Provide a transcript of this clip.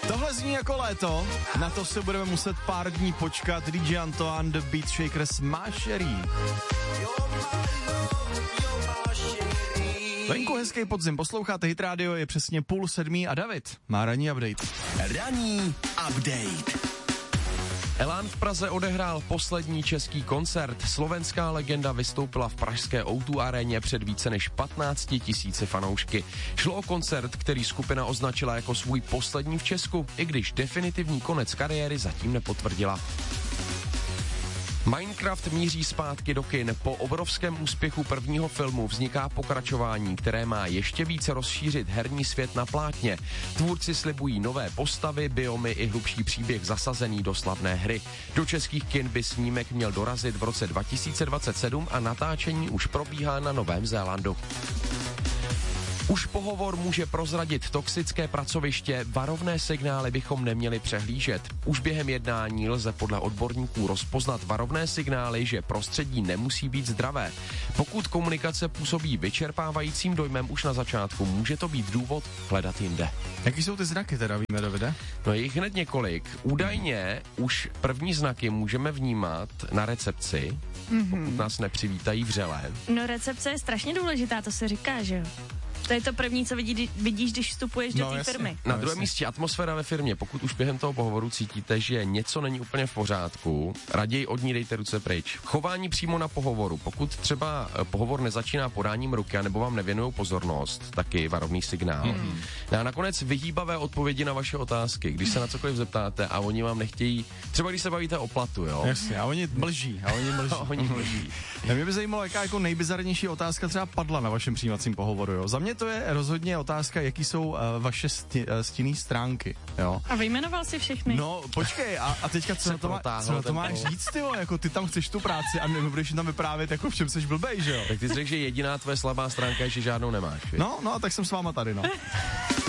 Tohle zní jako léto, na to se budeme muset pár dní počkat. DJ Antoine, The Beat Shakers, Mášerí. Venku hezký podzim, posloucháte Hit Radio, je přesně 6:30 a David má ranní update. Ranní update. Elán v Praze odehrál poslední český koncert. Slovenská legenda vystoupila v pražské O2 aréně před více než 15 000 fanoušky. Šlo o koncert, který skupina označila jako svůj poslední v Česku, i když definitivní konec kariéry zatím nepotvrdila. Minecraft míří zpátky do kin. Po obrovském úspěchu prvního filmu vzniká pokračování, které má ještě více rozšířit herní svět na plátně. Tvůrci slibují nové postavy, biomy i hlubší příběh zasazený do slavné hry. Do českých kin by snímek měl dorazit v roce 2027 a natáčení už probíhá na Novém Zélandu. Už pohovor může prozradit toxické pracoviště, varovné signály bychom neměli přehlížet. Už během jednání lze podle odborníků rozpoznat varovné signály, že prostředí nemusí být zdravé. Pokud komunikace působí vyčerpávajícím dojmem už na začátku, může to být důvod hledat jinde. Jaký jsou ty znaky teda, víme, Davide? No je jich hned několik. Údajně už první znaky můžeme vnímat na recepci, pokud nás nepřivítají vřele. No recepce je strašně důležitá, to se říká, že jo? To je to první, co vidíš, když vstupuješ do té firmy. Na druhém místě atmosféra ve firmě. Pokud už během toho pohovoru cítíte, že něco není úplně v pořádku, raději od ní dejte ruce pryč. Chování přímo na pohovoru. Pokud třeba pohovor nezačíná podáním ruky, nebo vám nevěnují pozornost, taky varovný signál. A nakonec vyhýbavé odpovědi na vaše otázky. Když se na cokoliv zeptáte a oni vám nechtějí, třeba když se bavíte o platu, jo? Jasně, a oni mlží. Mě by zajímalo, jaká jako nejbizarnější otázka třeba padla na vašem přijímacím pohovoru, jo? Za mě to je rozhodně otázka, jaký jsou vaše stinné stránky, jo. A vyjmenoval si všechny. No, počkej, a teďka co na to máš říct, ty vole, jako ty tam chceš tu práci a nebudeš tam vyprávět, jako v čem seš blbej, že jo. Tak ty jsi řekl, že jediná tvoje slabá stránka je, že žádnou nemáš. No, tak jsem s váma tady, no.